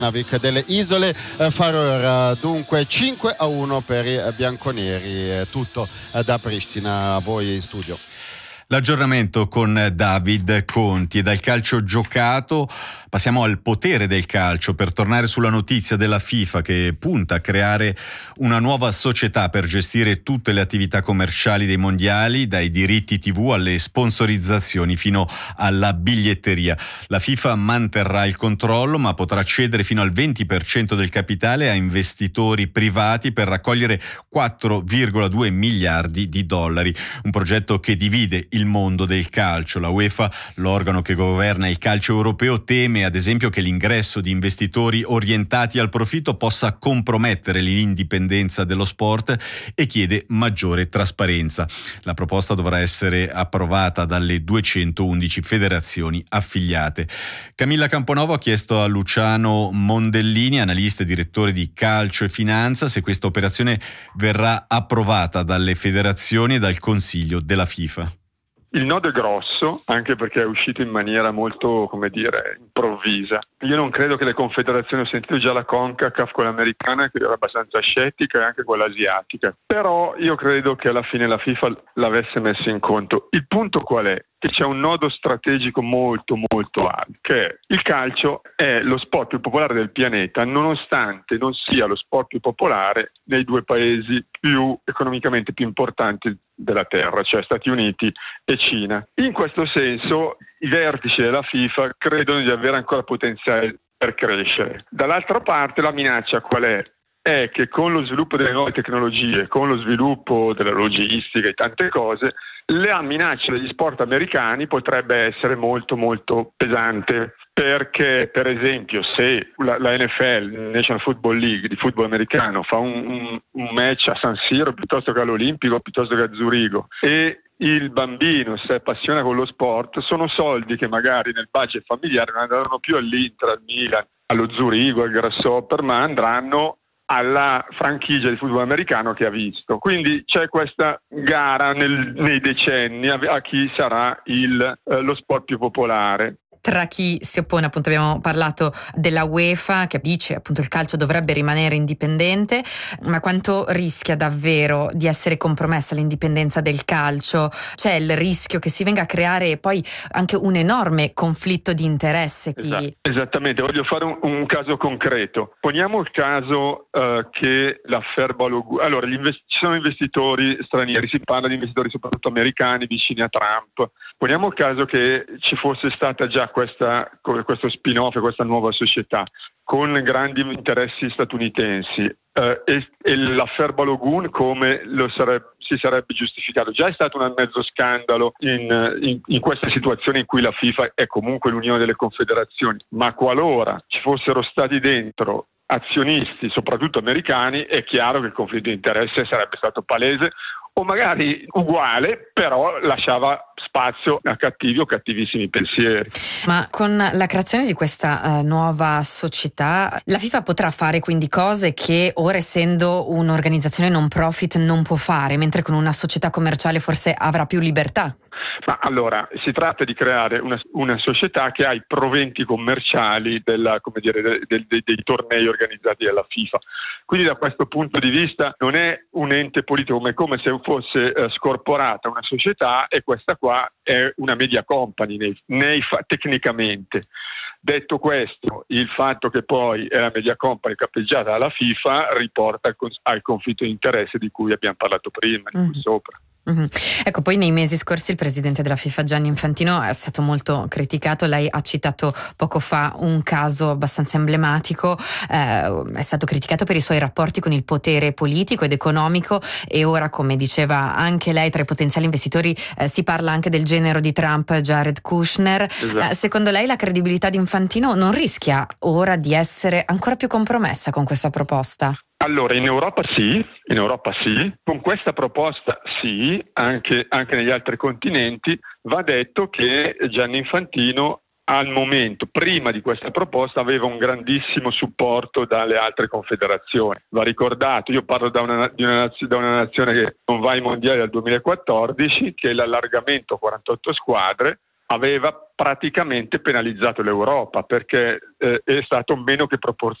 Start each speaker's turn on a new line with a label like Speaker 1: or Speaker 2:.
Speaker 1: Navik delle Isole Faroe. Dunque 5-1 per i bianconeri, tutto da Pristina. A voi in studio.
Speaker 2: L'aggiornamento con David Conti. E dal calcio giocato passiamo al potere del calcio per tornare sulla notizia della FIFA che punta a creare una nuova società per gestire tutte le attività commerciali dei mondiali, dai diritti TV alle sponsorizzazioni fino alla biglietteria. La FIFA manterrà il controllo ma potrà cedere fino al 20% del capitale a investitori privati per raccogliere 4,2 miliardi di dollari. Un progetto che divide il mondo del calcio. La UEFA, l'organo che governa il calcio europeo, teme ad esempio che l'ingresso di investitori orientati al profitto possa compromettere l'indipendenza dello sport e chiede maggiore trasparenza. La proposta dovrà essere approvata dalle 211 federazioni affiliate. Camilla Camponovo ha chiesto a Luciano Mondellini, analista e direttore di Calcio e Finanza, se questa operazione verrà approvata dalle federazioni e dal Consiglio della FIFA.
Speaker 3: Il nodo è grosso, anche perché è uscito in maniera molto, improvvisa. Io non credo che le confederazioni, ho sentito già la CONCACAF, quella americana, che era abbastanza scettica, e anche quella asiatica. Però io credo che alla fine la FIFA l'avesse messo in conto. Il punto qual è? Che c'è un nodo strategico molto molto alto, che è: il calcio è lo sport più popolare del pianeta, nonostante non sia lo sport più popolare nei due paesi economicamente più importanti della terra, cioè Stati Uniti e Cina. In questo senso i vertici della FIFA credono di avere ancora potenziale per crescere. Dall'altra parte la minaccia qual è? È che con lo sviluppo delle nuove tecnologie, con lo sviluppo della logistica e tante cose, la minaccia degli sport americani potrebbe essere molto molto pesante, perché per esempio se la NFL, National Football League di football americano, fa un match a San Siro piuttosto che all'Olimpico, piuttosto che a Zurigo, e il bambino si appassiona con lo sport, sono soldi che magari nel budget familiare non andranno più all'Inter, al Milan, allo Zurigo, al Grasshopper, ma andranno alla franchigia di football americano che ha visto. Quindi c'è questa gara nei decenni a chi sarà lo sport più popolare.
Speaker 4: Tra chi si oppone, appunto abbiamo parlato della UEFA che dice appunto il calcio dovrebbe rimanere indipendente, ma quanto rischia davvero di essere compromessa l'indipendenza del calcio? C'è il rischio che si venga a creare poi anche un enorme conflitto di interesse.
Speaker 3: Esattamente, voglio fare un caso concreto. Poniamo il caso che l'affaire Balogun, allora ci sono investitori stranieri, si parla di investitori soprattutto americani vicini a Trump. Poniamo il caso che ci fosse stata già questo spin-off, questa nuova società con grandi interessi statunitensi e l'affaire Balogun come si sarebbe giustificato. Già è stato un mezzo scandalo in questa situazione in cui la FIFA è comunque l'unione delle confederazioni, ma qualora ci fossero stati dentro azionisti, soprattutto americani, è chiaro che il conflitto di interesse sarebbe stato palese, o magari uguale, però lasciava spazio a cattivi o cattivissimi pensieri.
Speaker 4: Ma con la creazione di questa nuova società, la FIFA potrà fare quindi cose che ora, essendo un'organizzazione non profit, non può fare, mentre con una società commerciale forse avrà più libertà?
Speaker 3: Ma allora, si tratta di creare una società che ha i proventi commerciali dei tornei organizzati dalla FIFA. Quindi da questo punto di vista non è un ente politico, ma è come se fosse scorporata una società, e questa qua è una media company tecnicamente. Detto questo, il fatto che poi è la media company capeggiata dalla FIFA riporta al conflitto di interesse di cui abbiamo parlato prima, di cui sopra.
Speaker 4: Mm-hmm. Ecco, poi nei mesi scorsi il presidente della FIFA Gianni Infantino è stato molto criticato. Lei ha citato poco fa un caso abbastanza emblematico, è stato criticato per i suoi rapporti con il potere politico ed economico, e ora, come diceva anche lei, tra i potenziali investitori si parla anche del genero di Trump, Jared Kushner. Esatto. Secondo lei la credibilità di Infantino non rischia ora di essere ancora più compromessa con questa proposta?
Speaker 3: Allora, in Europa sì, con questa proposta sì, anche negli altri continenti. Va detto che Gianni Infantino al momento, prima di questa proposta, aveva un grandissimo supporto dalle altre confederazioni. Va ricordato, io parlo da una nazione che non va ai mondiali dal 2014, che l'allargamento a 48 squadre aveva praticamente penalizzato l'Europa perché è stato meno che